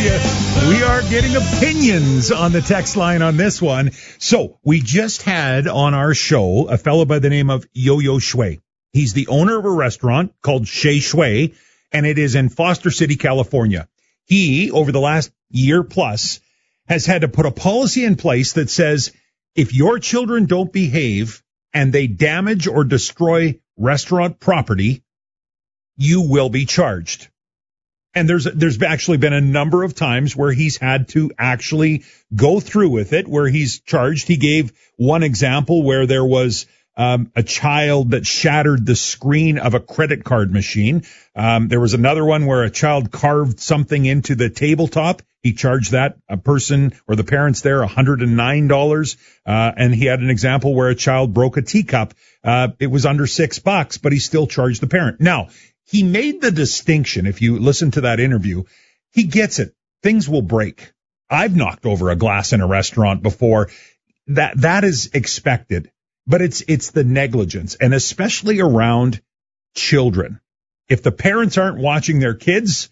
you. We are getting opinions on the text line on this one. So we just had on our show a fellow by the name of Yo-Yo Shui. He's the owner of a restaurant called Shei Shui, and it is in Foster City, California. He, over the last year plus, has had to put a policy in place that says if your children don't behave and they damage or destroy restaurant property, you will be charged. And there's actually been a number of times where he's had to actually go through with it, where he's charged. He gave one example where there was a child that shattered the screen of a credit card machine. There was another one where a child carved something into the tabletop. He charged that a person or the parents there $109. And he had an example where a child broke a teacup. It was under $6, but he still charged the parent. Now, he made the distinction. If you listen to that interview, he gets it. Things will break. I've knocked over a glass in a restaurant before. That is expected, but it's the negligence, and especially around children. If the parents aren't watching their kids,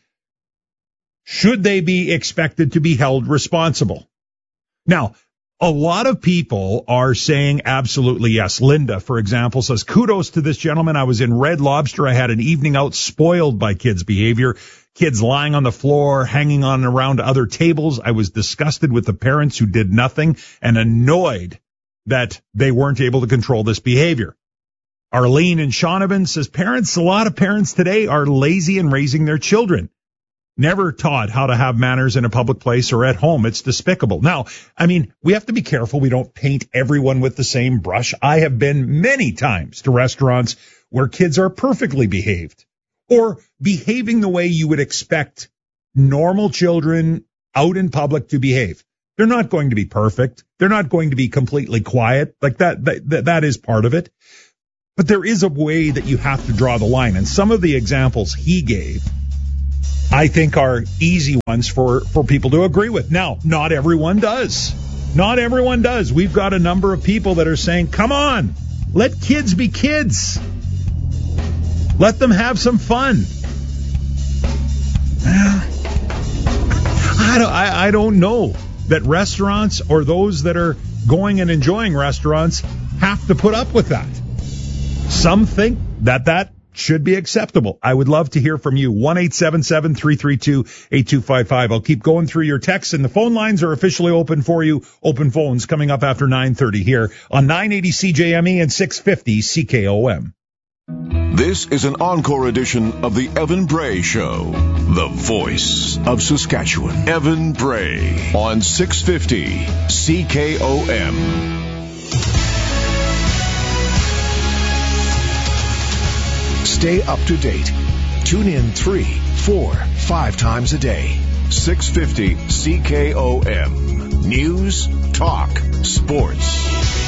should they be expected to be held responsible? Now, a lot of people are saying absolutely yes. Linda, for example, says, kudos to this gentleman. I was in Red Lobster. I had an evening out spoiled by kids' behavior. Kids lying on the floor, hanging on around other tables. I was disgusted with the parents who did nothing and annoyed that they weren't able to control this behavior. Arlene in Shaunavon says, a lot of parents today are lazy in raising their children. Never taught how to have manners in a public place or at home. It's despicable. Now, I mean, we have to be careful we don't paint everyone with the same brush. I have been many times to restaurants where kids are perfectly behaved or behaving the way you would expect normal children out in public to behave. They're not going to be perfect. They're not going to be completely quiet. Like that is part of it. But there is a way that you have to draw the line. And some of the examples he gave, I think, are easy ones for people to agree with. Now, not everyone does. Not everyone does. We've got a number of people that are saying, come on, let kids be kids. Let them have some fun. I don't know that restaurants or those that are going and enjoying restaurants have to put up with that. Some think that should be acceptable. I would love to hear from you. 1-877-332-8255. I'll keep going through your texts, and the phone lines are officially open for you. Open phones coming up after 9:30 here on 980 CJME and 650 CKOM. This is an encore edition of the Evan Bray Show, the voice of Saskatchewan. Evan Bray on 650 CKOM. Stay up to date. Tune in 3, 4, 5 times a day. 650 CKOM. News, talk, sports.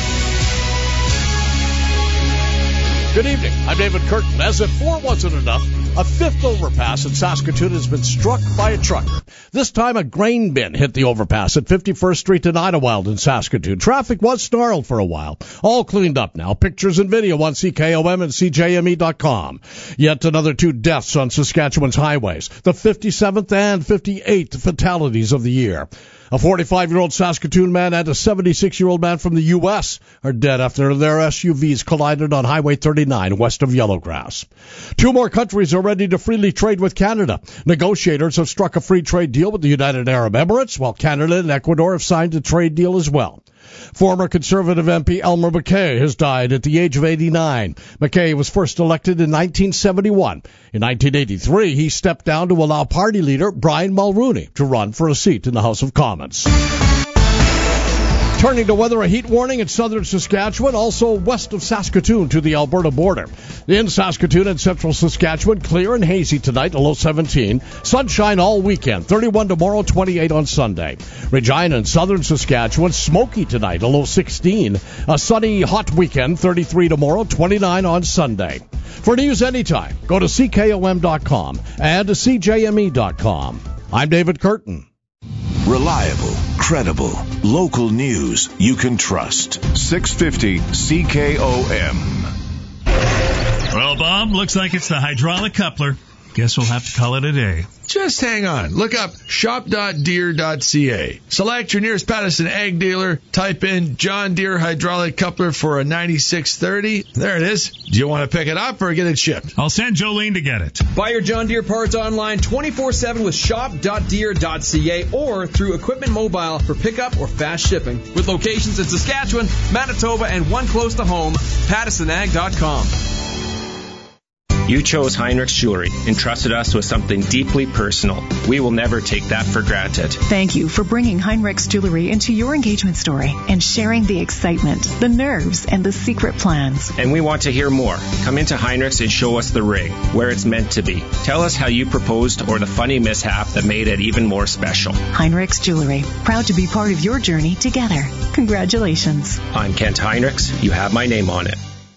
Good evening. I'm David Curtin. As if 4 wasn't enough, a fifth overpass in Saskatoon has been struck by a trucker. This time a grain bin hit the overpass at 51st Street and Idlewild in Saskatoon. Traffic was snarled for a while. All cleaned up now. Pictures and video on CKOM and CJME.com. Yet another 2 deaths on Saskatchewan's highways. The 57th and 58th fatalities of the year. A 45-year-old Saskatoon man and a 76-year-old man from the U.S. are dead after their SUVs collided on Highway 39 west of Yellowgrass. 2 more countries are ready to freely trade with Canada. Negotiators have struck a free trade deal with the United Arab Emirates, while Canada and Ecuador have signed a trade deal as well. Former Conservative MP Elmer MacKay has died at the age of 89. MacKay was first elected in 1971. In 1983, he stepped down to allow party leader Brian Mulroney to run for a seat in the House of Commons. Turning to weather, a heat warning in southern Saskatchewan, also west of Saskatoon to the Alberta border. In Saskatoon and central Saskatchewan, clear and hazy tonight, a low 17. Sunshine all weekend, 31 tomorrow, 28 on Sunday. Regina and southern Saskatchewan, smoky tonight, a low 16. A sunny, hot weekend, 33 tomorrow, 29 on Sunday. For news anytime, go to CKOM.com and to CJME.com. I'm David Curtin. Reliable, credible, local news you can trust. 650 CKOM. Well, Bob, looks like it's the hydraulic coupler. guess we'll have to call it a day. Just hang on. Look up shop.deere.ca. Select your nearest Patterson Ag dealer. Type in John Deere hydraulic coupler for a 9630. There it is. Do you want to pick it up or get it shipped? I'll send Jolene to get it. Buy your John Deere parts online 24/7 with shop.deere.ca or through Equipment Mobile for pickup or fast shipping. With locations in Saskatchewan, Manitoba, and one close to home, PattersonAg.com. You chose Heinrichs Jewelry and trusted us with something deeply personal. We will never take that for granted. Thank you for bringing Heinrichs Jewelry into your engagement story and sharing the excitement, the nerves, and the secret plans. And we want to hear more. Come into Heinrichs and show us the ring, where it's meant to be. Tell us how you proposed or the funny mishap that made it even more special. Heinrichs Jewelry, proud to be part of your journey together. Congratulations. I'm Kent Heinrichs. You have my name on it.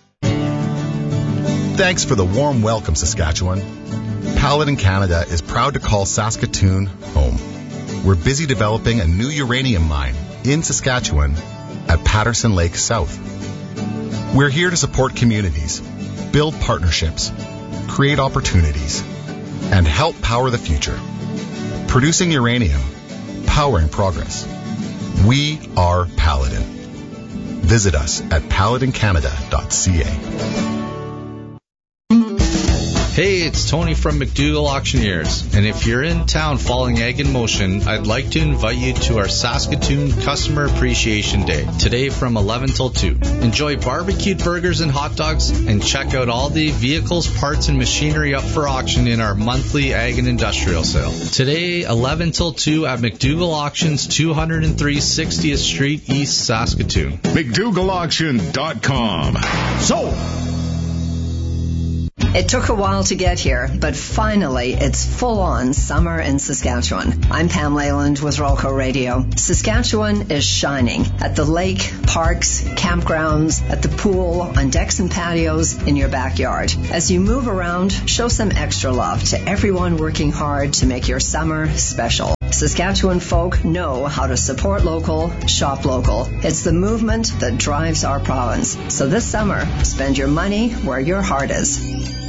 Thanks for the warm welcome, Saskatchewan. Paladin Canada is proud to call Saskatoon home. We're busy developing a new uranium mine in Saskatchewan at Patterson Lake South. We're here to support communities, build partnerships, create opportunities, and help power the future. Producing uranium, powering progress. We are Paladin. Visit us at paladincanada.ca. Hey, it's Tony from McDougall Auctioneers, and if you're in town following Ag in Motion, I'd like to invite you to our Saskatoon Customer Appreciation Day, today from 11 till 2. Enjoy barbecued burgers and hot dogs, and check out all the vehicles, parts, and machinery up for auction in our monthly Ag and Industrial Sale. Today, 11 till 2 at McDougall Auctions, 203 60th Street, East Saskatoon. McDougallAuction.com. So, it took a while to get here, but finally, it's full-on summer in Saskatchewan. I'm Pam Leyland with Rolco Radio. Saskatchewan is shining at the lake, parks, campgrounds, at the pool, on decks and patios, in your backyard. As you move around, show some extra love to everyone working hard to make your summer special. Saskatchewan folk know how to support local, shop local. It's the movement that drives our province. So this summer, spend your money where your heart is.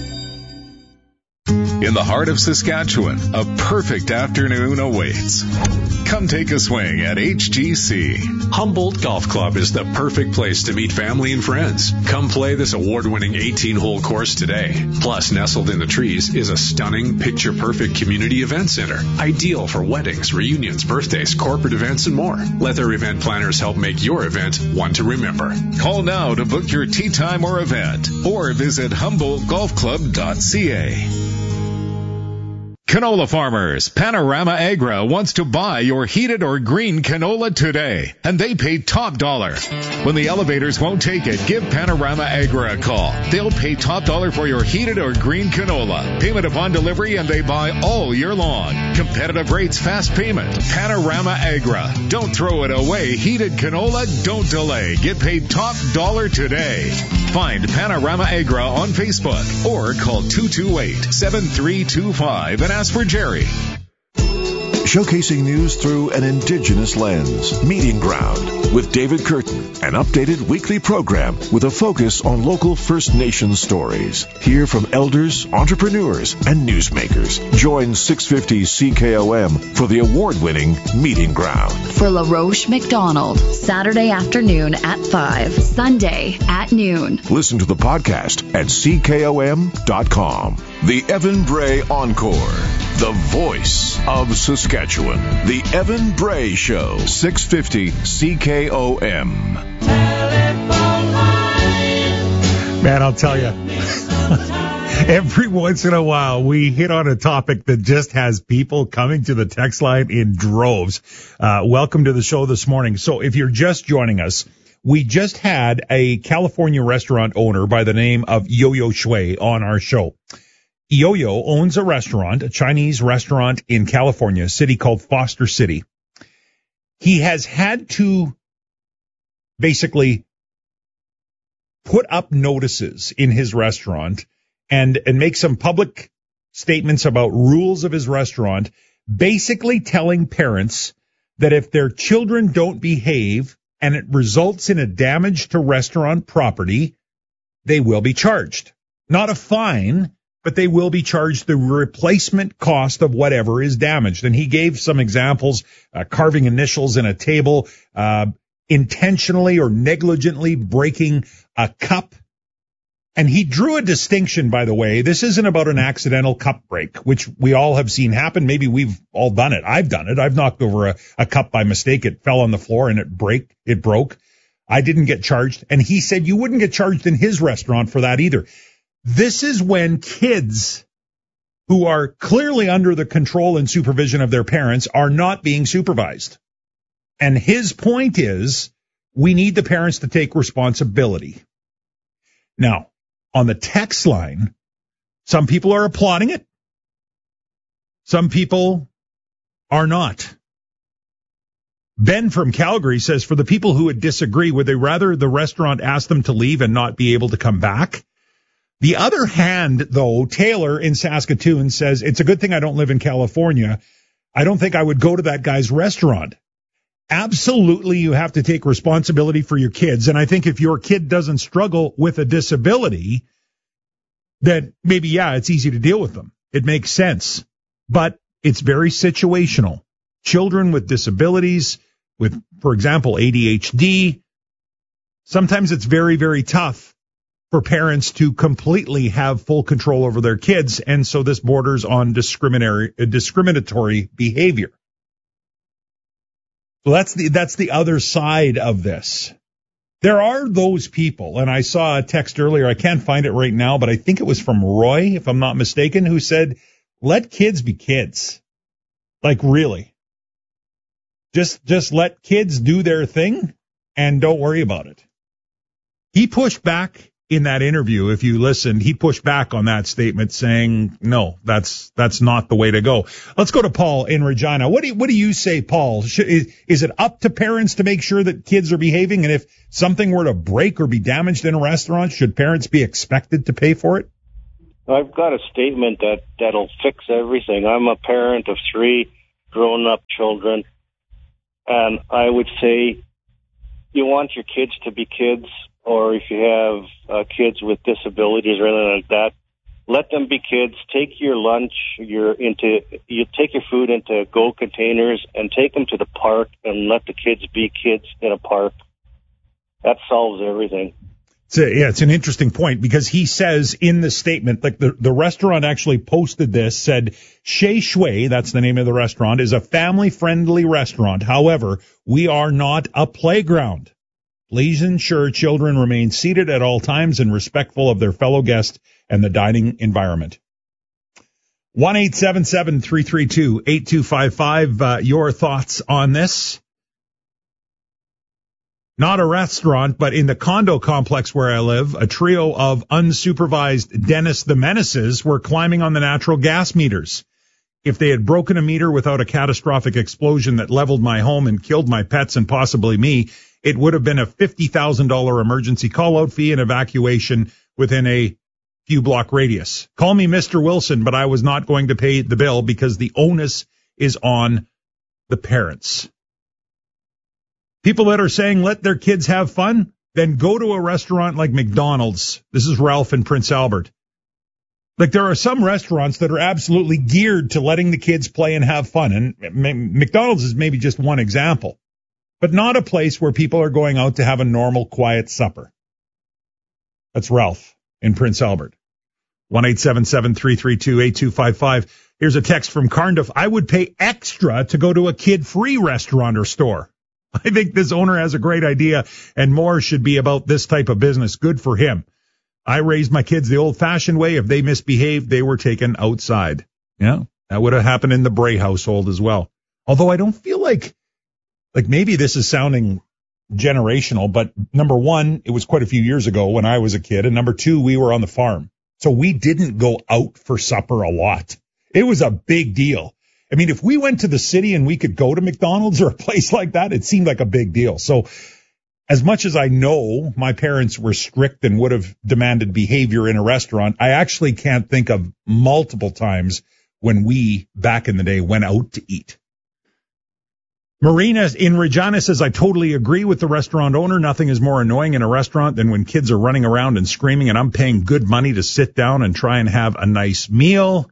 In the heart of Saskatchewan, a perfect afternoon awaits. Come take a swing at HGC. Humboldt Golf Club is the perfect place to meet family and friends. Come play this award-winning 18-hole course today. Plus, nestled in the trees is a stunning, picture-perfect community event center. Ideal for weddings, reunions, birthdays, corporate events, and more. Let their event planners help make your event one to remember. Call now to book your tee time or event, or visit HumboldtGolfClub.ca. Canola farmers, Panorama Agra wants to buy your heated or green canola today, and they pay top dollar. When the elevators won't take it, give Panorama Agra a call. They'll pay top dollar for your heated or green canola. Payment upon delivery, and they buy all year long. Competitive rates, fast payment. Panorama Agra. Don't throw it away. Heated canola, don't delay. Get paid top dollar today. Find Panorama Agra on Facebook or call 228-7325 and ask for Jerry. Showcasing news through an Indigenous lens. Meeting Ground with David Curtin, an updated weekly program with a focus on local First Nations stories. Hear from elders, entrepreneurs, and newsmakers. Join 650 CKOM for the award-winning Meeting Ground. For LaRoche McDonald, Saturday afternoon at 5, Sunday at noon. Listen to the podcast at CKOM.com. The Evan Bray Encore. The voice of Saskatchewan. The Evan Bray Show. 650 CKOM. Man, I'll tell you. Every once in a while, we hit on a topic that just has people coming to the text line in droves. Welcome to the show this morning. So if you're just joining us, we just had a California restaurant owner by the name of Yo-Yo Shui on our show. Yo-Yo owns a restaurant, a Chinese restaurant in California, a city called Foster City. He has had to basically put up notices in his restaurant and make some public statements about rules of his restaurant, basically telling parents that if their children don't behave and it results in a damage to restaurant property, they will be charged. Not a fine, but they will be charged the replacement cost of whatever is damaged. And he gave some examples, carving initials in a table, intentionally or negligently breaking a cup. And he drew a distinction, by the way. This isn't about an accidental cup break, which we all have seen happen. Maybe we've all done it. I've done it. I've knocked over a cup by mistake. It fell on the floor and it broke. I didn't get charged. And he said you wouldn't get charged in his restaurant for that either. This is when kids who are clearly under the control and supervision of their parents are not being supervised. And his point is we need the parents to take responsibility. Now, on the text line, some people are applauding it. Some people are not. Ben from Calgary says, for the people who would disagree, would they rather the restaurant ask them to leave and not be able to come back? The other hand, though, Taylor in Saskatoon says, it's a good thing I don't live in California. I don't think I would go to that guy's restaurant. Absolutely, you have to take responsibility for your kids. And I think if your kid doesn't struggle with a disability, then maybe, yeah, it's easy to deal with them. It makes sense. But it's very situational. Children with disabilities, with, for example, ADHD, sometimes it's very, very tough for parents to completely have full control over their kids. And so this borders on discriminatory behavior. So that's the other side of this. There are those people, and I saw a text earlier, I can't find it right now, but I think it was from Roy, if I'm not mistaken, who said, let kids be kids. Like, really. Just let kids do their thing and don't worry about it. He pushed back in that interview. If you listened, he pushed back on that statement saying, no, that's not the way to go. Let's go to Paul in Regina. What do you say, Paul? Is it up to parents to make sure that kids are behaving? And if something were to break or be damaged in a restaurant, should parents be expected to pay for it? I've got a statement that'll fix everything. I'm a parent of 3 grown-up children, and I would say you want your kids to be kids, or if you have kids with disabilities or anything like that, let them be kids. Take your lunch, you take your food into Go containers and take them to the park and let the kids be kids in a park. That solves everything. It's an interesting point because he says in the statement, like the restaurant actually posted this, said Shei Shui, that's the name of the restaurant, is a family-friendly restaurant. However, we are not a playground. Please ensure children remain seated at all times and respectful of their fellow guests and the dining environment. 1-877-332-8255. Your thoughts on this? Not a restaurant, but in the condo complex where I live, a trio of unsupervised Dennis the Menaces were climbing on the natural gas meters. If they had broken a meter without a catastrophic explosion that leveled my home and killed my pets and possibly me, it would have been a $50,000 emergency call-out fee and evacuation within a few block radius. Call me Mr. Wilson, but I was not going to pay the bill because the onus is on the parents. People that are saying let their kids have fun, then go to a restaurant like McDonald's. This is Ralph in Prince Albert. Like, there are some restaurants that are absolutely geared to letting the kids play and have fun. And McDonald's is maybe just one example, but not a place where people are going out to have a normal, quiet supper. That's Ralph in Prince Albert. 1-877-332-8255. Here's a text from Cardiff. I would pay extra to go to a kid-free restaurant or store. I think this owner has a great idea, and more should be about this type of business. Good for him. I raised my kids the old-fashioned way. If they misbehaved, they were taken outside. Yeah, that would have happened in the Bray household as well. Although I don't feel like maybe this is sounding generational, but number one, it was quite a few years ago when I was a kid, and number two, we were on the farm. So we didn't go out for supper a lot. It was a big deal. I mean, if we went to the city and we could go to McDonald's or a place like that, it seemed like a big deal. So as much as I know my parents were strict and would have demanded behavior in a restaurant, I actually can't think of multiple times when we, back in the day, went out to eat. Marina in Regina says, I totally agree with the restaurant owner. Nothing is more annoying in a restaurant than when kids are running around and screaming, and I'm paying good money to sit down and try and have a nice meal.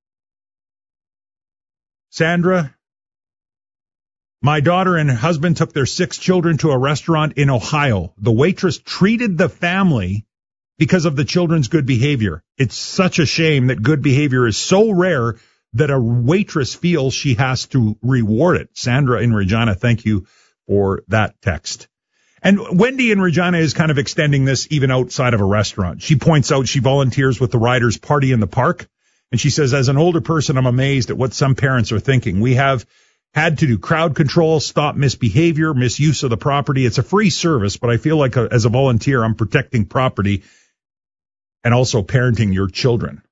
Sandra, my daughter and her husband took their 6 children to a restaurant in Ohio. The waitress treated the family because of the children's good behavior. It's such a shame that good behavior is so rare that a waitress feels she has to reward it. Sandra in Regina, thank you for that text. And Wendy in Regina is kind of extending this even outside of a restaurant. She points out she volunteers with the Riders Party in the Park. And she says, as an older person, I'm amazed at what some parents are thinking. We have had to do crowd control, stop misbehavior, misuse of the property. It's a free service, but I feel like as a volunteer, I'm protecting property and also parenting your children.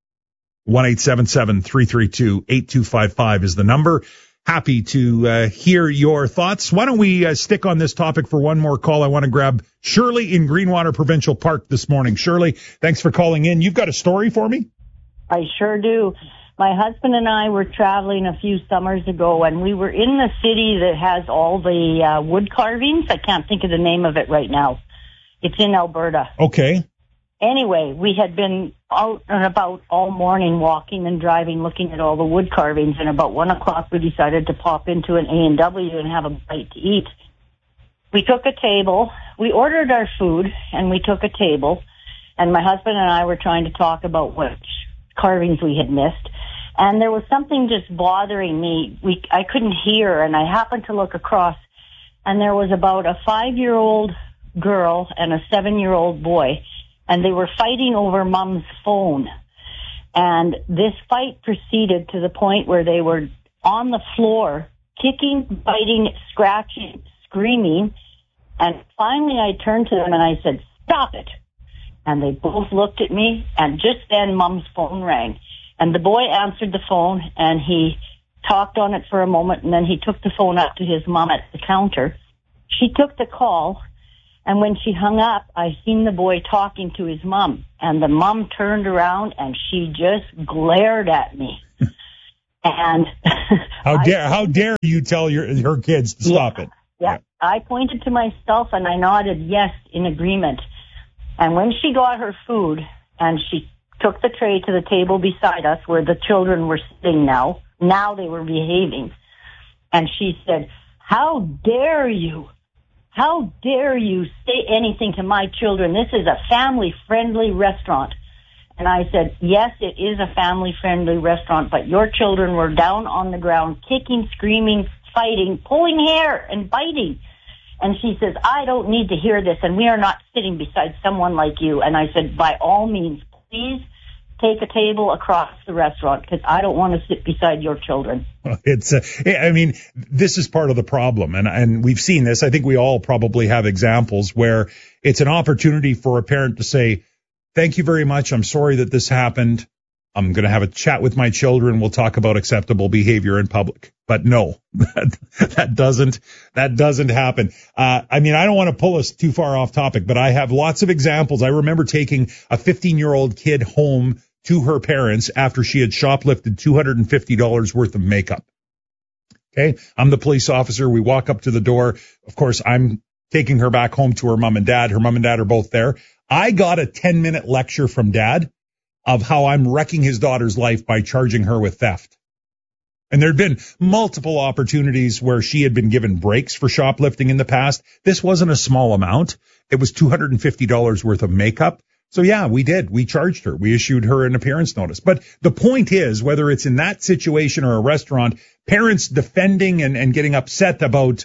1-877-332-8255 is the number. Happy to hear your thoughts. Why don't we stick on this topic for one more call? I want to grab Shirley in Greenwater Provincial Park this morning. Shirley, thanks for calling in. You've got a story for me? I sure do. My husband and I were traveling a few summers ago, and we were in the city that has all the wood carvings. I can't think of the name of it right now. It's in Alberta. Okay. Anyway, we had been out and about all morning, walking and driving, looking at all the wood carvings, and about 1 o'clock we decided to pop into an A&W and have a bite to eat. We took a table. We ordered our food, and we took a table, and my husband and I were trying to talk about which carvings we had missed, and there was something just bothering me. I couldn't hear, and I happened to look across, and there was about a 5-year-old girl and a 7-year-old boy, and they were fighting over Mom's phone. And this fight proceeded to the point where they were on the floor, kicking, biting, scratching, screaming. And finally I turned to them and I said, "Stop it." And they both looked at me, and just then Mom's phone rang. And the boy answered the phone, and he talked on it for a moment, and then he took the phone up to his mom at the counter. She took the call. And when she hung up, I seen the boy talking to his mom, and the mom turned around and she just glared at me. And how dare you tell her kids to stop it? Yeah, I pointed to myself and I nodded yes in agreement. And when she got her food and she took the tray to the table beside us where the children were sitting now they were behaving. And she said, "How dare you? How dare you say anything to my children? This is a family-friendly restaurant." And I said, "Yes, it is a family-friendly restaurant, but your children were down on the ground, kicking, screaming, fighting, pulling hair, and biting." And she says, "I don't need to hear this, and we are not sitting beside someone like you." And I said, "By all means, please take a table across the restaurant, because I don't want to sit beside your children." This is part of the problem, and we've seen this. I think we all probably have examples where it's an opportunity for a parent to say, "Thank you very much. I'm sorry that this happened. I'm going to have a chat with my children. We'll talk about acceptable behavior in public." But no, that doesn't happen. I don't want to pull us too far off topic, but I have lots of examples. I remember taking a 15-year-old kid home to her parents after she had shoplifted $250 worth of makeup. Okay. I'm the police officer. We walk up to the door. Of course, I'm taking her back home to her mom and dad. Her mom and dad are both there. I got a 10-minute lecture from dad of how I'm wrecking his daughter's life by charging her with theft. And there'd been multiple opportunities where she had been given breaks for shoplifting in the past. This wasn't a small amount. It was $250 worth of makeup. So yeah, we did. We charged her. We issued her an appearance notice. But the point is, whether it's in that situation or a restaurant, parents defending and getting upset about,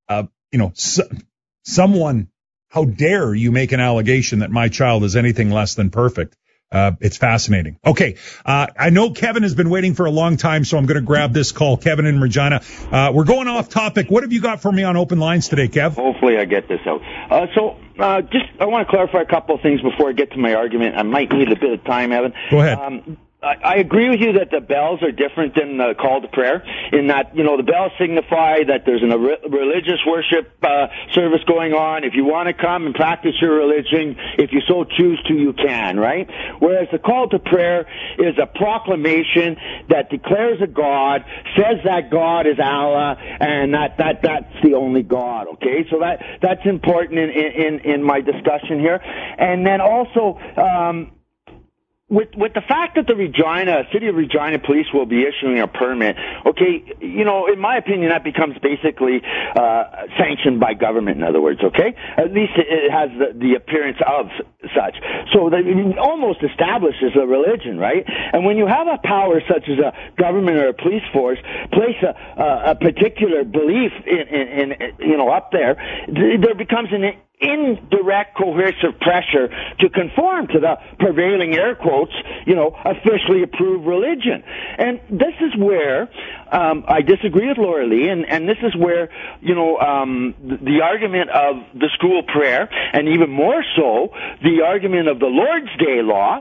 someone, how dare you make an allegation that my child is anything less than perfect. It's fascinating. Okay. I know Kevin has been waiting for a long time, so I'm going to grab this call. Kevin in Regina. We're going off topic. What have you got for me on open lines today, Kev? Hopefully I get this out. I want to clarify a couple of things before I get to my argument. I might need a bit of time, Evan. Go ahead. I agree with you that the bells are different than the call to prayer, in that, the bells signify that there's a religious worship service going on. If you want to come and practice your religion, if you so choose to, you can, right? Whereas the call to prayer is a proclamation that declares a God, says that God is Allah, and that's the only God, okay? So that's important in my discussion here. And then also, with the fact that the City of Regina Police will be issuing a permit, okay, in my opinion, that becomes basically sanctioned by government, in other words, okay? At least it has the appearance of such. So that it almost establishes a religion, right? And when you have a power such as a government or a police force place a particular belief in up there becomes an indirect coercive pressure to conform to the prevailing, air quotes, officially approved religion. And this is where I disagree with Laura Lee, and this is where, the argument of the school prayer, and even more so, the argument of the Lord's Day law,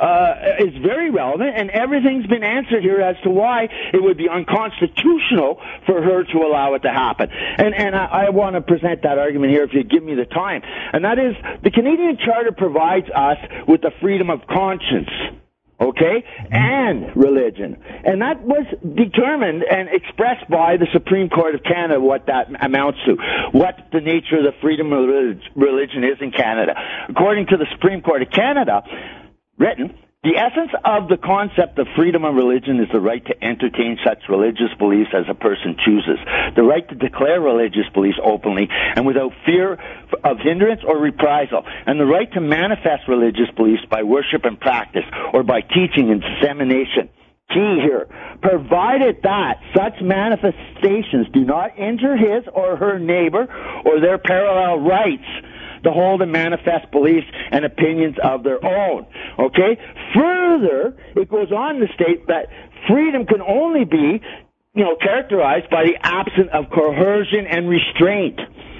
is very relevant, and everything's been answered here as to why it would be unconstitutional for her to allow it to happen. And I want to present that argument here if you give me the time. And that is, the Canadian Charter provides us with the freedom of conscience, okay, and religion. And that was determined and expressed by the Supreme Court of Canada, what that amounts to, what the nature of the freedom of religion is in Canada. According to the Supreme Court of Canada, written, the essence of the concept of freedom of religion is the right to entertain such religious beliefs as a person chooses, the right to declare religious beliefs openly and without fear of hindrance or reprisal, and the right to manifest religious beliefs by worship and practice or by teaching and dissemination. Key here, provided that such manifestations do not injure his or her neighbor or their parallel rights to hold and manifest beliefs and opinions of their own. Okay? Further, it goes on to state that freedom can only be, characterized by the absence of coercion and restraint.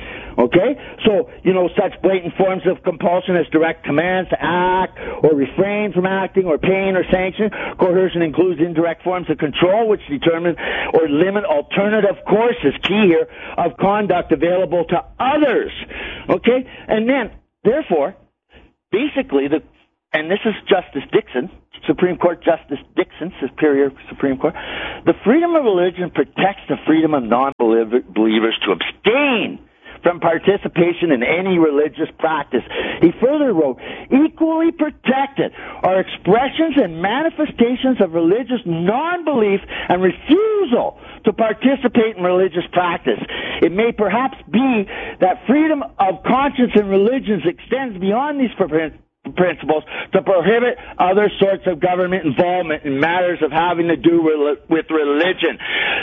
Okay? So, such blatant forms of compulsion as direct commands to act or refrain from acting or pain or sanction. Coercion includes indirect forms of control which determine or limit alternative courses, key here, of conduct available to others. Okay? And then, therefore, basically, and this is Justice Dixon, Supreme Court Justice Dixon, Superior Supreme Court, the freedom of religion protects the freedom of non-believers to abstain from participation in any religious practice. He further wrote, equally protected are expressions and manifestations of religious non-belief and refusal to participate in religious practice. It may perhaps be that freedom of conscience in religions extends beyond these principles to prohibit other sorts of government involvement in matters of having to do with religion.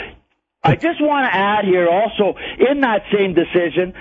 I just want to add here also, in that same decision,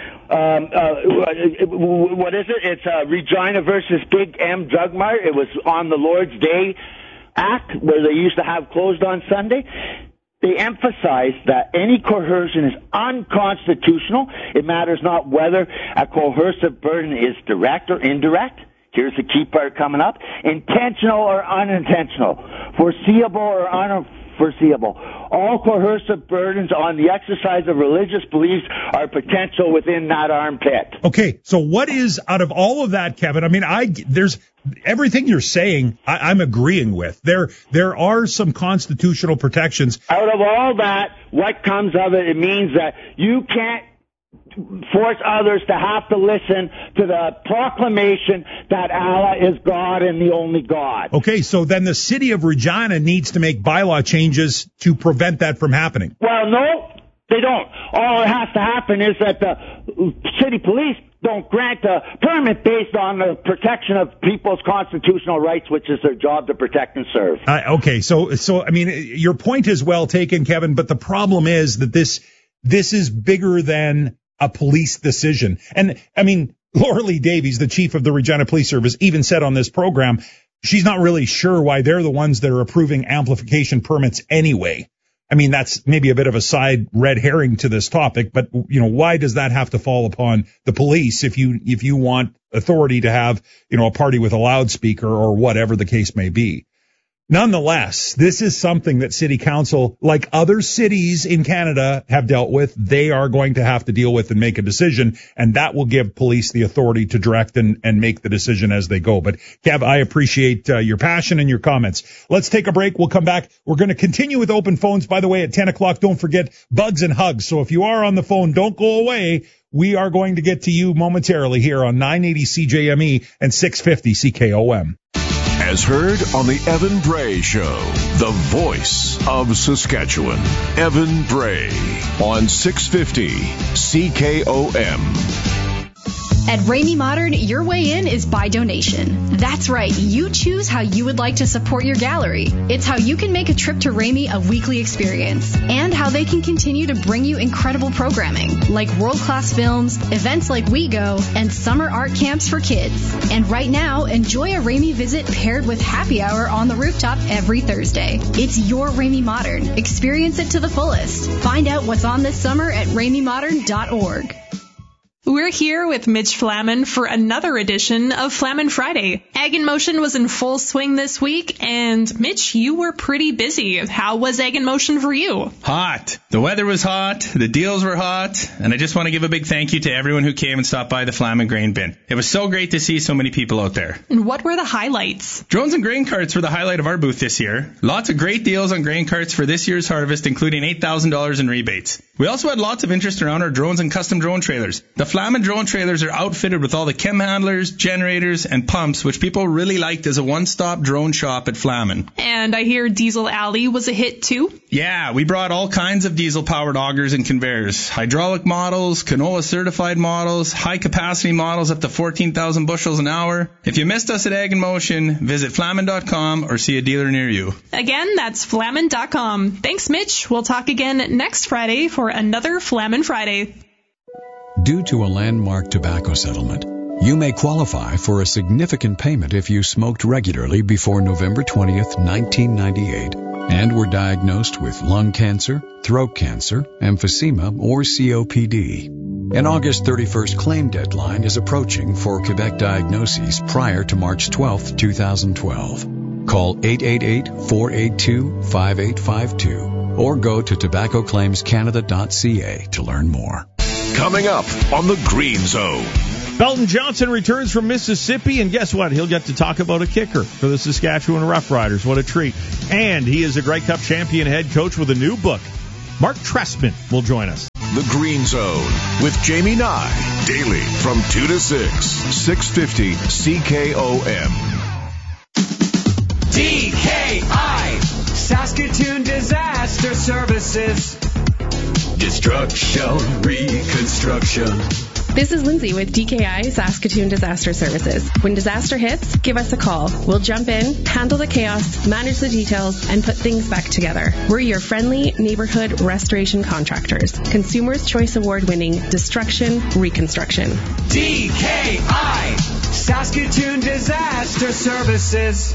what is it? It's Regina versus Big M Drug Mart. It was on the Lord's Day Act, where they used to have closed on Sunday. They emphasized that any coercion is unconstitutional. It matters not whether a coercive burden is direct or indirect. Here's the key part coming up. Intentional or unintentional. Foreseeable or unforeseeable. All coercive burdens on the exercise of religious beliefs are potential within that armpit. Okay, so what is, out of all of that, Kevin, I mean, there's everything you're saying, I'm agreeing with. There are some constitutional protections. Out of all that, what comes of it, it means that you can't force others to have to listen to the proclamation that Allah is God and the only God. Okay, so then the city of Regina needs to make bylaw changes to prevent that from happening. Well, no, they don't. All that has to happen is that the city police don't grant a permit based on the protection of people's constitutional rights, which is their job to protect and serve. Okay, so I mean, your point is well taken, Kevin, but the problem is that this is bigger than a police decision. And I mean, Laura Lee Davies, the chief of the Regina Police Service, even said on this program, she's not really sure why they're the ones that are approving amplification permits anyway. I mean, that's maybe a bit of a side red herring to this topic, but why does that have to fall upon the police if you want authority to have, a party with a loudspeaker or whatever the case may be? Nonetheless, this is something that City Council, like other cities in Canada, have dealt with. They are going to have to deal with and make a decision, and that will give police the authority to direct and make the decision as they go. But, Kev, I appreciate your passion and your comments. Let's take a break. We'll come back. We're going to continue with open phones. By the way, at 10 o'clock, don't forget bugs and hugs. So if you are on the phone, don't go away. We are going to get to you momentarily here on 980 CJME and 650 CKOM. As heard on the Evan Bray Show, the voice of Saskatchewan. Evan Bray on 650 CKOM. At Ramey Modern, your way in is by donation. That's right, you choose how you would like to support your gallery. It's how you can make a trip to Ramey a weekly experience, and how they can continue to bring you incredible programming, like world-class films, events like We Go, and summer art camps for kids. And right now, enjoy a Ramey visit paired with happy hour on the rooftop every Thursday. It's your Ramey Modern. Experience it to the fullest. Find out what's on this summer at RameyModern.org. We're here with Mitch Flaman for another edition of Flaman Friday. Ag in Motion was in full swing this week, and Mitch, you were pretty busy. How was Ag in Motion for you? Hot. The weather was hot, the deals were hot, and I just want to give a big thank you to everyone who came and stopped by the Flaman Grain Bin. It was so great to see so many people out there. And what were the highlights? Drones and grain carts were the highlight of our booth this year. Lots of great deals on grain carts for this year's harvest, including $8,000 in rebates. We also had lots of interest around our drones and custom drone trailers. The Flaman drone trailers are outfitted with all the chem handlers, generators, and pumps, which people really liked as a one-stop drone shop at Flaman. And I hear Diesel Alley was a hit too? Yeah, we brought all kinds of diesel-powered augers and conveyors. Hydraulic models, canola-certified models, high-capacity models up to 14,000 bushels an hour. If you missed us at Ag in Motion, visit Flaman.com or see a dealer near you. Again, that's Flaman.com. Thanks, Mitch. We'll talk again next Friday for another Flaman Friday. Due to a landmark tobacco settlement, you may qualify for a significant payment if you smoked regularly before November 20th, 1998, and were diagnosed with lung cancer, throat cancer, emphysema, or COPD. An August 31st claim deadline is approaching for Quebec diagnoses prior to March 12th, 2012. Call 888-482-5852 or go to tobaccoclaimscanada.ca to learn more. Coming up on the Green Zone. Belton Johnson returns from Mississippi, and guess what? He'll get to talk about a kicker for the Saskatchewan Roughriders. What a treat. And he is a Grey Cup champion head coach with a new book. Mark Trestman will join us. The Green Zone with Jamie Nye. Daily from 2 to 6. 650 CKOM. DKI. Saskatoon Disaster Services. Destruction, reconstruction. This is Lindsay with DKI Saskatoon Disaster Services. When disaster hits, give us a call. We'll jump in, handle the chaos, manage the details, and put things back together. We're your friendly neighborhood restoration contractors. Consumers' Choice Award-winning Destruction, Reconstruction. DKI Saskatoon Disaster Services.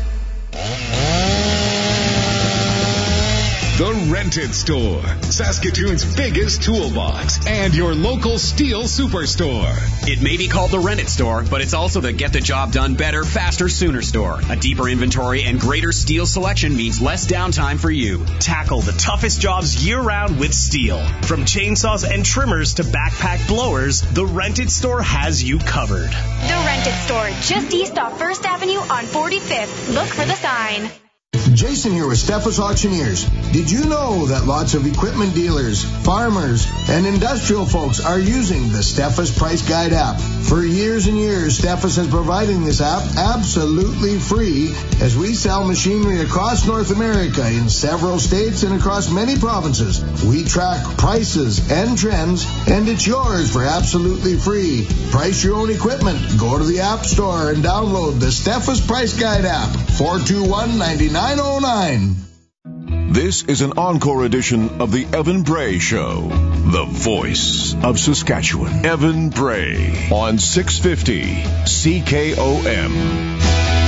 The Rented Store, Saskatoon's biggest toolbox, and your local steel superstore. It may be called the Rented Store, but it's also the Get the Job Done Better, Faster, Sooner store. A deeper inventory and greater steel selection means less downtime for you. Tackle the toughest jobs year-round with steel. From chainsaws and trimmers to backpack blowers, the Rented Store has you covered. The Rented Store, just east off 1st Avenue on 45th. Look for the sign. Jason here with Steffes Auctioneers. Did you know that lots of equipment dealers, farmers, and industrial folks are using the Steffes Price Guide app? For years and years, Steffes has provided this app absolutely free as we sell machinery across North America in several states and across many provinces. We track prices and trends, and it's yours for absolutely free. Price your own equipment. Go to the App Store and download the Steffes Price Guide app. 421-9909. This is an encore edition of the Evan Bray Show, the voice of Saskatchewan. Evan Bray on 650 CKOM.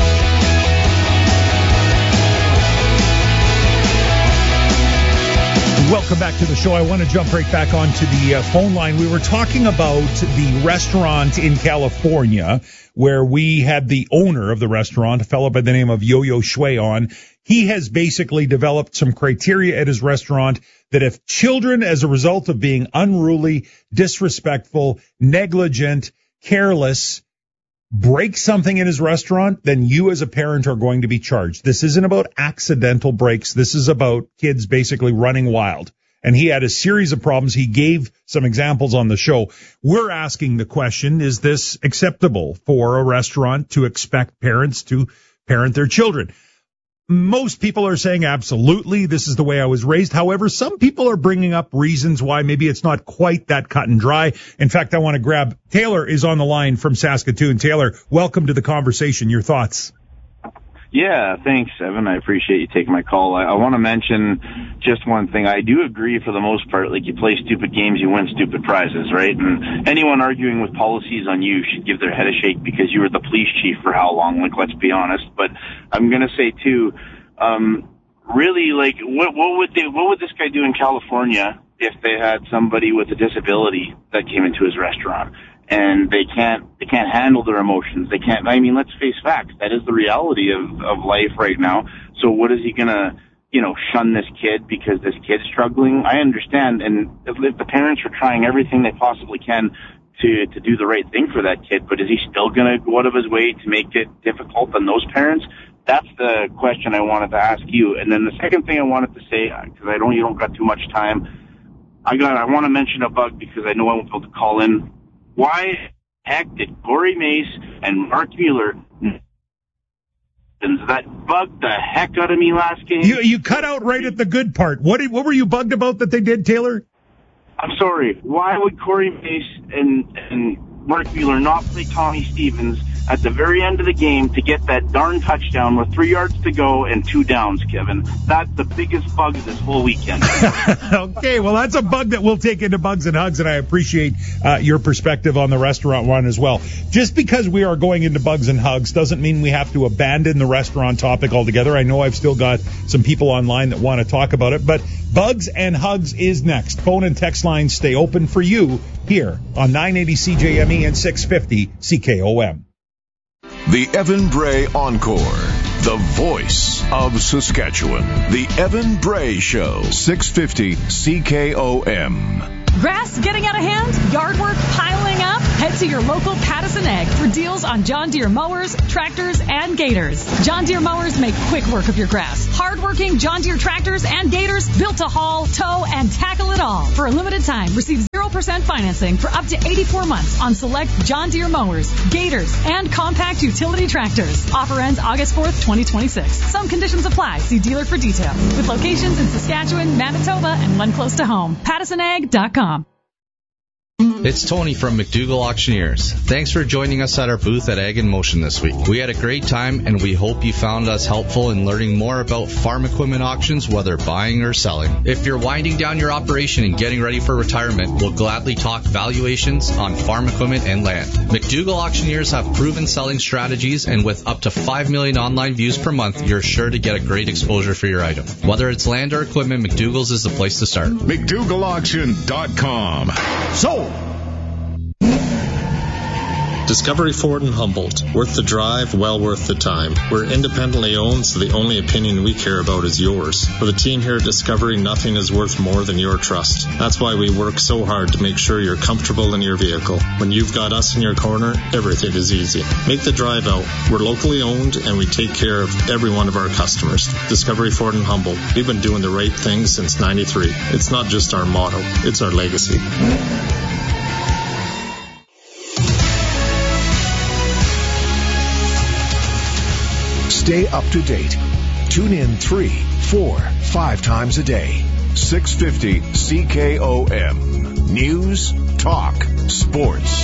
Welcome back to the show. I want to jump right back onto the phone line. We were talking about the restaurant in California where we had the owner of the restaurant, a fellow by the name of Yo-Yo Shui, on. he has basically developed some criteria at his restaurant that if children, as a result of being unruly, disrespectful, negligent, careless, break something in his restaurant, then you as a parent are going to be charged. This isn't about accidental breaks. This is about kids basically running wild. And he had a series of problems. He gave some examples on the show. We're asking the question, is this acceptable for a restaurant to expect parents to parent their children? Most people are saying absolutely, this is the way I was raised. However, some people are bringing up reasons why maybe it's not quite that cut and dry. In fact, I want to grab Taylor is on the line from Saskatoon. Taylor, welcome to the conversation. Your thoughts? Yeah, thanks, Evan. I appreciate you taking my call. I want to mention just one thing. I do agree for the most part, like you play stupid games, you win stupid prizes, right? And anyone arguing with policies on you should give their head a shake because you were the police chief for how long? Like, let's be honest. But I'm going to say too, really, like, what would this guy do in California if they had somebody with a disability that came into his restaurant? And they can't handle their emotions. They can't, I mean, let's face facts. That is the reality of life right now. So what is he gonna, shun this kid because this kid's struggling? I understand. And if the parents are trying everything they possibly can to do the right thing for that kid, but is he still gonna go out of his way to make it difficult on those parents? That's the question I wanted to ask you. And then the second thing I wanted to say, because you don't got too much time, I want to mention a bug because I know I won't be able to call in. Why the heck did Corey Mace and Mark Mueller that bugged the heck out of me last game? You cut out right at the good part. What were you bugged about that they did, Taylor? I'm sorry. Why would Corey Mace and Mark Mueller not play Tommy Stevens at the very end of the game to get that darn touchdown with 3 yards to go and 2 downs, Kevin? That's the biggest bug of this whole weekend. Okay, well, that's a bug that we'll take into Bugs and Hugs, and I appreciate your perspective on the restaurant one as well. Just because we are going into Bugs and Hugs doesn't mean we have to abandon the restaurant topic altogether. I know I've still got some people online that want to talk about it, but Bugs and Hugs is next. Phone and text lines stay open for you here on 980 CJME and 650 CKOM. The Evan Bray Encore, the voice of Saskatchewan. The Evan Bray Show, 650 CKOM. Grass getting out of hand? Yard work piling up? Head to your local Pattison Ag for deals on John Deere mowers, tractors, and gators. John Deere mowers make quick work of your grass. Hard-working John Deere tractors and gators built to haul, tow, and tackle it all. For a limited time, receive 0% financing for up to 84 months on select John Deere mowers, gators, and compact utility tractors. Offer ends August 4th, 2026. Some conditions apply. See dealer for details. With locations in Saskatchewan, Manitoba, and one close to home. PattisonAg.com. It's Tony from McDougall Auctioneers. Thanks for joining us at our booth at Ag in Motion this week. We had a great time, and we hope you found us helpful in learning more about farm equipment auctions, whether buying or selling. If you're winding down your operation and getting ready for retirement, we'll gladly talk valuations on farm equipment and land. McDougall Auctioneers have proven selling strategies, and with up to 5 million online views per month, you're sure to get a great exposure for your item. Whether it's land or equipment, McDougall's is the place to start. McDougallAuction.com. So, Discovery Ford in Humboldt. Worth the drive, well worth the time. We're independently owned, so the only opinion we care about is yours. For the team here at Discovery, nothing is worth more than your trust. That's why we work so hard to make sure you're comfortable in your vehicle. When you've got us in your corner, everything is easy. Make the drive out. We're locally owned, and we take care of every one of our customers. Discovery Ford in Humboldt. We've been doing the right thing since '93. It's not just our motto, it's our legacy. Stay up to date. Tune in 3, 4, 5 times a day. 650 CKOM. News, talk, sports.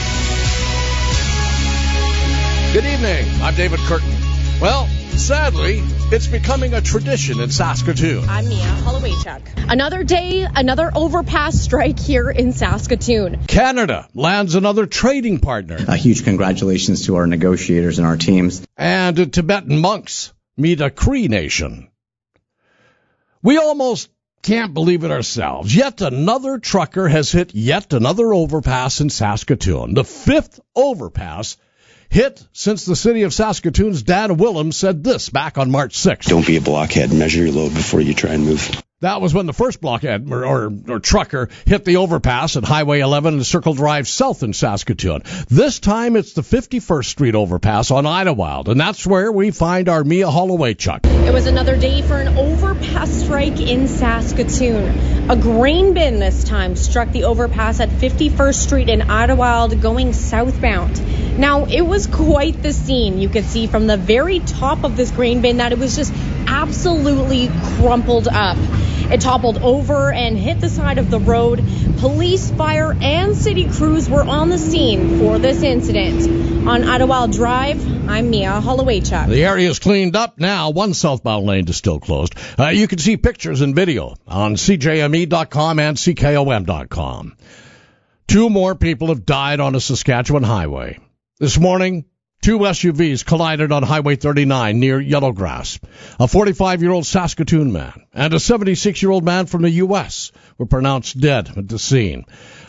Good evening. I'm David Curtin. Well, sadly, it's becoming a tradition in Saskatoon. I'm Mia Holowaychuk. Another day, another overpass strike here in Saskatoon. Canada lands another trading partner. A huge congratulations to our negotiators and our teams. And Tibetan monks meet a Cree nation. We almost can't believe it ourselves. Yet another trucker has hit yet another overpass in Saskatoon. The 5th overpass hit since the city of Saskatoon's Dan Willems said this back on March 6th. Don't be a blockhead. Measure your load before you try and move. That was when the first blockhead or trucker hit the overpass at Highway 11 and Circle Drive South in Saskatoon. This time it's the 51st Street overpass on Idlewild, and that's where we find our Mia Holloway, Chuck. It was another day for an overpass strike in Saskatoon. A grain bin this time struck the overpass at 51st Street in Idlewild going southbound. Now, it was quite the scene. You could see from the very top of this grain bin that it was just absolutely crumpled up. It toppled over and hit the side of the road. Police, fire, and city crews were on the scene for this incident. On Idlewild Drive, I'm Mia Holloway-Chuck. The area is cleaned up now. One southbound lane is still closed. You can see pictures and video on CJME.com and CKOM.com. 2 more people have died on a Saskatchewan highway. This morning, 2 SUVs collided on Highway 39 near Yellowgrass. A 45-year-old Saskatoon man and a 76-year-old man from the U.S. were pronounced dead at the scene.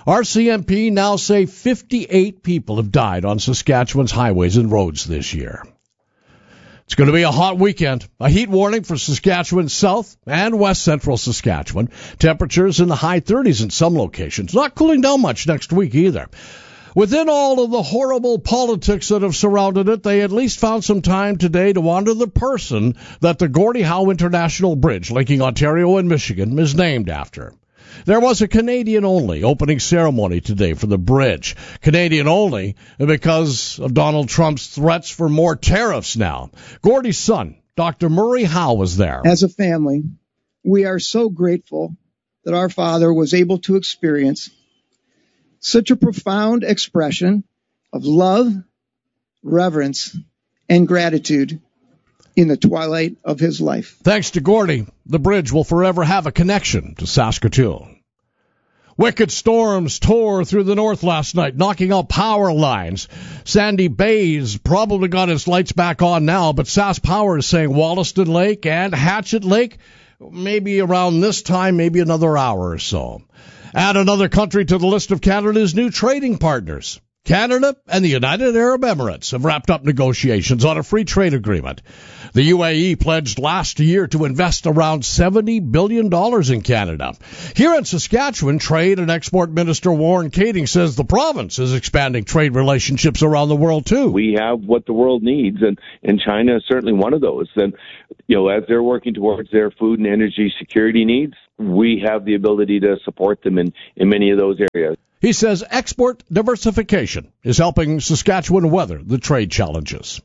RCMP now say 58 people have died on Saskatchewan's highways and roads this year. It's going to be a hot weekend. A heat warning for Saskatchewan South and West Central Saskatchewan. Temperatures in the high 30s in some locations. Not cooling down much next week either. Within all of the horrible politics that have surrounded it, they at least found some time today to honor the person that the Gordie Howe International Bridge, linking Ontario and Michigan, is named after. There was a Canadian-only opening ceremony today for the bridge. Canadian-only because of Donald Trump's threats for more tariffs now. Gordie's son, Dr. Murray Howe, was there. As a family, we are so grateful that our father was able to experience such a profound expression of love, reverence, and gratitude in the twilight of his life. Thanks to Gordie, the bridge will forever have a connection to Saskatoon. Wicked storms tore through the north last night, knocking out power lines. Sandy Bay's probably got its lights back on now, but Sask Power is saying Wollaston Lake and Hatchet Lake, maybe around this time, maybe another hour or so. Add another country to the list of Canada's new trading partners. Canada and the United Arab Emirates have wrapped up negotiations on a free trade agreement. The UAE pledged last year to invest around $70 billion in Canada. Here in Saskatchewan, Trade and Export Minister Warren Kading says the province is expanding trade relationships around the world, too. We have what the world needs, and China is certainly one of those. And, as they're working towards their food and energy security needs, we have the ability to support them in many of those areas. He says export diversification is helping Saskatchewan weather the trade challenges.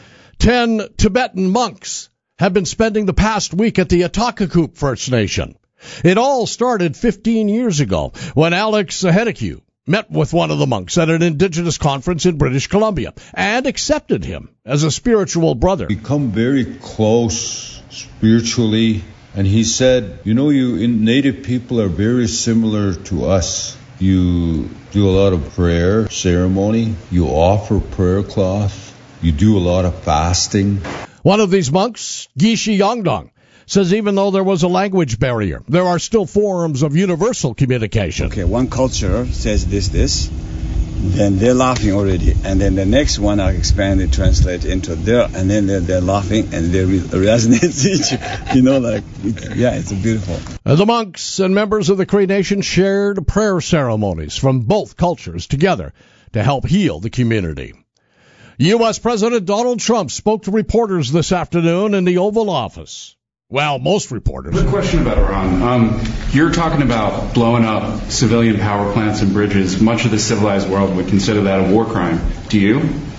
10 Tibetan monks have been spending the past week at the Atakakuk First Nation. It all started 15 years ago when Alex Hedekue met with one of the monks at an indigenous conference in British Columbia and accepted him as a spiritual brother. Become very close spiritually, and he said, you Native people are very similar to us. You do a lot of prayer ceremony. You offer prayer cloth. You do a lot of fasting. One of these monks, Gishi Yongdong, says even though there was a language barrier, there are still forms of universal communication. Okay, one culture says this, then they're laughing already, and then the next one I expand and translate into there, and then they're laughing and they resonate each, it's beautiful. The monks and members of the Cree Nation shared prayer ceremonies from both cultures together to help heal the community. U.S. President Donald Trump spoke to reporters this afternoon in the Oval Office. Well, most reporters. A question about Iran. You're talking about blowing up civilian power plants and bridges. Much of the civilized world would consider that a war crime. Do you?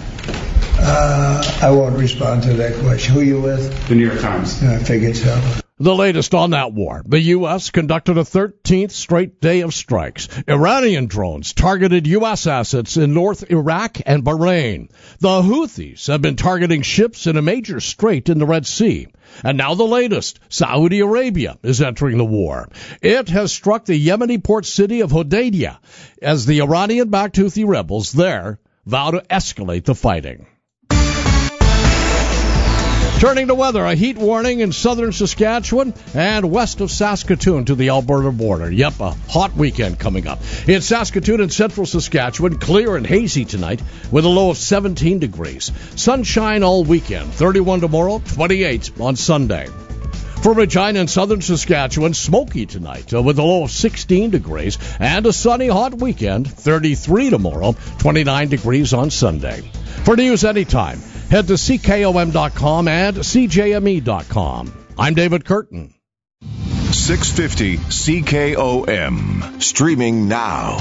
I won't respond to that question. Who are you with? The New York Times. I figured so. The latest on that war. The U.S. conducted a 13th straight day of strikes. Iranian drones targeted U.S. assets in North Iraq and Bahrain. The Houthis have been targeting ships in a major strait in the Red Sea. And now the latest. Saudi Arabia is entering the war. It has struck the Yemeni port city of Hodeidah as the Iranian-backed Houthi rebels there vow to escalate the fighting. Turning to weather, a heat warning in southern Saskatchewan and west of Saskatoon to the Alberta border. Yep, a hot weekend coming up. In Saskatoon and central Saskatchewan, clear and hazy tonight with a low of 17 degrees. Sunshine all weekend, 31 tomorrow, 28 on Sunday. For Regina and southern Saskatchewan, smoky tonight with a low of 16 degrees and a sunny hot weekend, 33 tomorrow, 29 degrees on Sunday. For news anytime, head to CKOM.com and CJME.com. I'm David Curtin. 650 CKOM. Streaming now.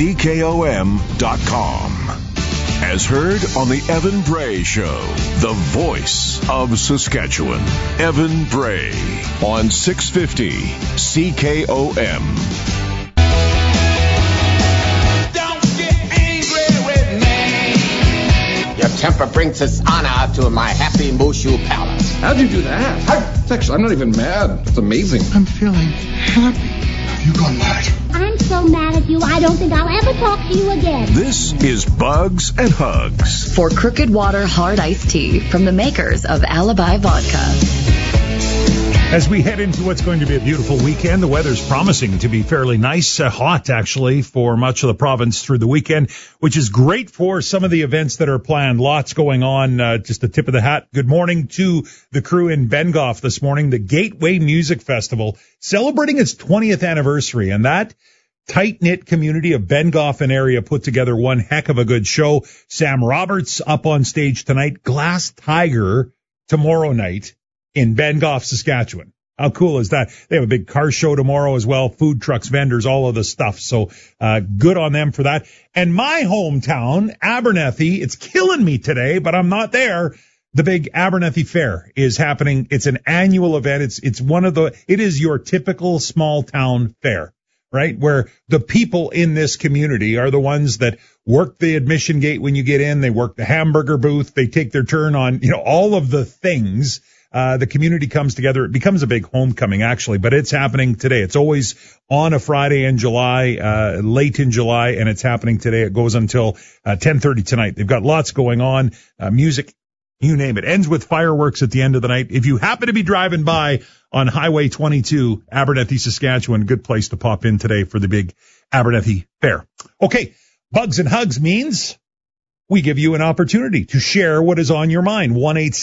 CKOM.com. As heard on the Evan Bray Show, the voice of Saskatchewan. Evan Bray on 650 CKOM. Your temper brings us honor to my happy Mushu palace. How'd you do that? I'm not even mad. It's amazing. I'm feeling happy. Have you gone mad? I'm so mad at you, I don't think I'll ever talk to you again. This is Bugs and Hugs. For Crooked Water Hard Iced Tea from the makers of Alibi Vodka. As we head into what's going to be a beautiful weekend, the weather's promising to be fairly nice, hot actually, for much of the province through the weekend, which is great for some of the events that are planned. Lots going on, just the tip of the hat. Good morning to the crew in Bengoff this morning, the Gateway Music Festival, celebrating its 20th anniversary, and that tight-knit community of Bengoff and area put together one heck of a good show. Sam Roberts up on stage tonight, Glass Tiger tomorrow night in Bengoff, Saskatchewan. How cool is that? They have a big car show tomorrow as well, food trucks, vendors, all of the stuff. So good on them for that. And my hometown, Abernethy, it's killing me today, but I'm not there. The big Abernethy Fair is happening. It's an annual event. It is your typical small town fair, right? Where the people in this community are the ones that work the admission gate when you get in. They work the hamburger booth. They take their turn on, all of the things. The community comes together. It becomes a big homecoming, actually, but it's happening today. It's always on a Friday in July, late in July, and it's happening today. It goes until 10:30 tonight. They've got lots going on, music, you name it. Ends with fireworks at the end of the night. If you happen to be driving by on Highway 22, Abernethy, Saskatchewan, good place to pop in today for the big Abernethy Fair. Okay, Bugs and Hugs means we give you an opportunity to share what is on your mind.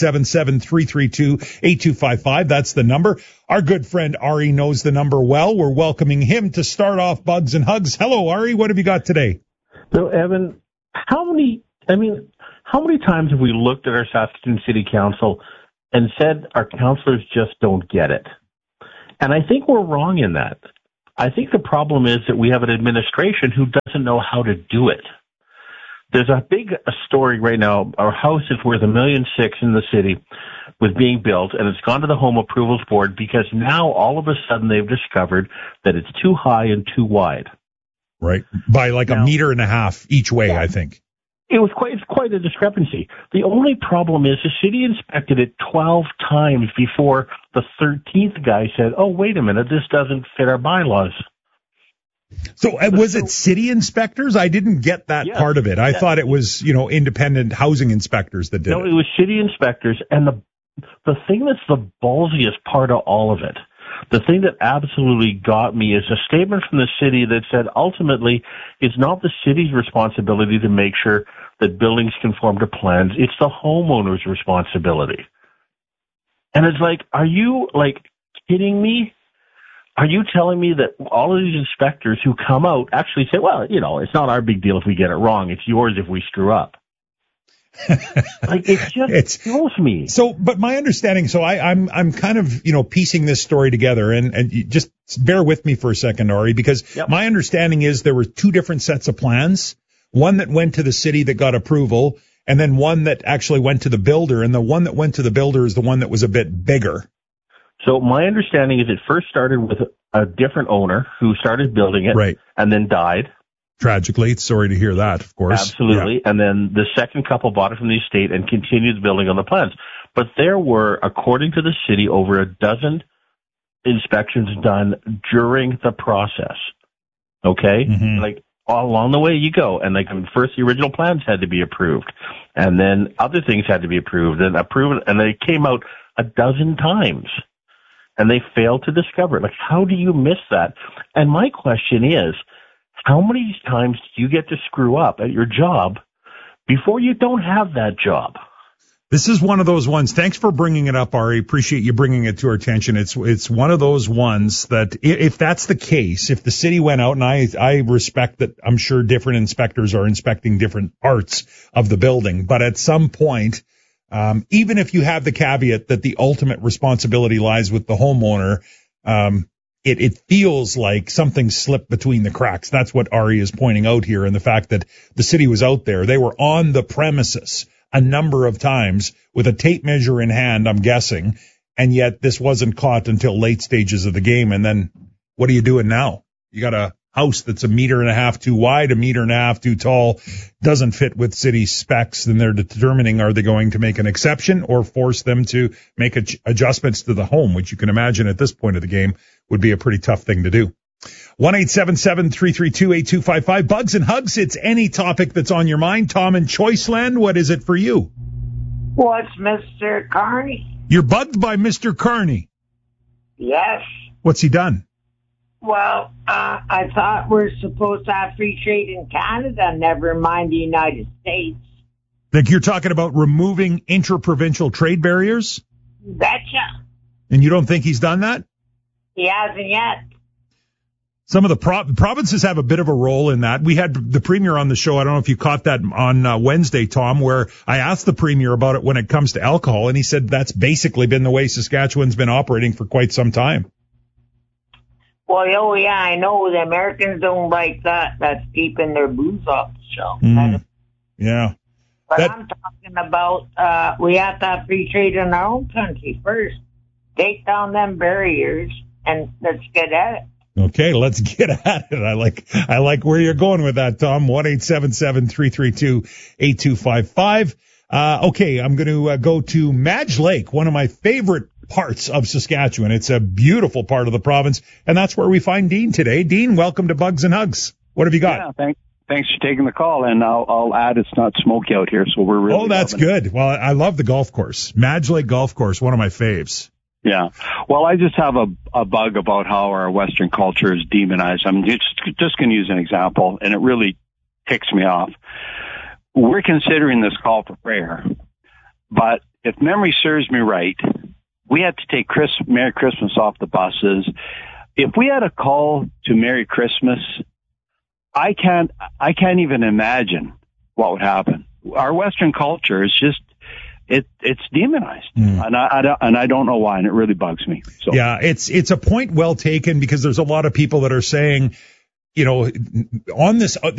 1-877-332-8255. That's the number. Our good friend Ari knows the number well. We're welcoming him to start off Bugs and Hugs. Hello, Ari. What have you got today? So, Evan, how many times have we looked at our Saskatoon City Council and said our councillors just don't get it? And I think we're wrong in that. I think the problem is that we have an administration who doesn't know how to do it. There's a big story right now. Our house is worth $1.6 million in the city with being built, and it's gone to the Home Approvals Board because now all of a sudden they've discovered that it's too high and too wide. Right. By like a meter and a half each way, I think. It's quite a discrepancy. The only problem is the city inspected it 12 times before the 13th guy said, oh, wait a minute, this doesn't fit our bylaws. So was it city inspectors? I didn't get that part of it. I thought it was, independent housing inspectors that did it. No, it was city inspectors. And the thing that's the ballsiest part of all of it, the thing that absolutely got me is a statement from the city that said ultimately it's not the city's responsibility to make sure that buildings conform to plans. It's the homeowner's responsibility. And it's like, are you kidding me? Are you telling me that all of these inspectors who come out actually say, well, it's not our big deal if we get it wrong. It's yours if we screw up. It kills me. So, but my understanding, I'm kind of, piecing this story together and you just bear with me for a second, Ari, because my understanding is there were two different sets of plans. One that went to the city that got approval, and then one that actually went to the builder. And the one that went to the builder is the one that was a bit bigger. So my understanding is it first started with a different owner who started building it and then died. Tragically. Sorry to hear that, of course. Absolutely. Yeah. And then the second couple bought it from the estate and continued building on the plans. But there were, according to the city, over a dozen inspections done during the process. Okay? Mm-hmm. all along the way you go. And like first, the original plans had to be approved, and then other things had to be approved and approved, and they came out a dozen times, and they failed to discover it. Like, how do you miss that? And my question is, how many times do you get to screw up at your job before you don't have that job? This is one of those ones. Thanks for bringing it up, Ari. Appreciate you bringing it to our attention. It's one of those ones that if that's the case, if the city went out, and I respect that, I'm sure different inspectors are inspecting different parts of the building, but at some point, even if you have the caveat that the ultimate responsibility lies with the homeowner, it feels like something slipped between the cracks. That's what Ari is pointing out here, and the fact that the city was out there. They were on the premises a number of times with a tape measure in hand, I'm guessing, and yet this wasn't caught until late stages of the game. And then what are you doing now? You got a house that's 1.5 meters too wide, 1.5 meters too tall, doesn't fit with city specs, then they're determining, are they going to make an exception or force them to make adjustments to the home, which you can imagine at this point of the game would be a pretty tough thing to do. 1-877-332-8255. Bugs and Hugs, it's any topic that's on your mind. Tom in Choiceland, what is it for you? What's Mr. Carney? You're bugged by Mr. Carney. Yes. What's he done? Well, I thought we're supposed to have free trade in Canada, never mind the United States. Think you're talking about removing interprovincial trade barriers? Betcha. And you don't think he's done that? He hasn't yet. Some of the provinces have a bit of a role in that. We had the Premier on the show. I don't know if you caught that on Wednesday, Tom, where I asked the Premier about it when it comes to alcohol, and he said that's basically been the way Saskatchewan's been operating for quite some time. Well, oh yeah, I know. The Americans don't like that. That's keeping their booze off the shelf. Yeah. But I'm talking about we have to have free trade in our own country first. Take down them barriers, and let's get at it. Okay, let's get at it. I like where you're going with that, Tom. 1-877-332-8255. Okay, I'm going to go to Madge Lake, one of my favorite parts of Saskatchewan. It's a beautiful part of the province, and that's where we find Dean today. Dean, welcome to Bugs and Hugs. What have you got? Yeah, thanks for taking the call, and I'll add it's not smoky out here, so we're really. Oh, that's good. Well, I love the golf course, Madge Lake Golf Course, one of my faves. Yeah. Well, I just have a bug about how our Western culture is demonized. I'm just going to use an example, and it really ticks me off. We're considering this call for prayer, but if memory serves me right, we had to take Merry Christmas off the buses. If we had a call to Merry Christmas, I can't even imagine what would happen. Our Western culture is just, it's demonized, and I don't know why, and it really bugs me. So. Yeah, it's a point well taken, because there's a lot of people that are saying, you know, on this